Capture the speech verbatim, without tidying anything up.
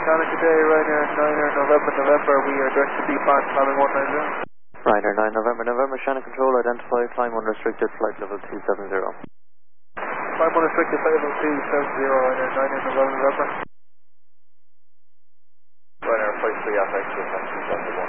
Sonic today, Ryanair niner November November, we are direct to B five, climbing one nine zero. Ryanair nine November November, Shannon Control, identify, climb unrestricted, flight level two seven zero. Climb unrestricted, flight level two seven zero, Ryanair niner November November. Ryanair flight three F X, two seven one.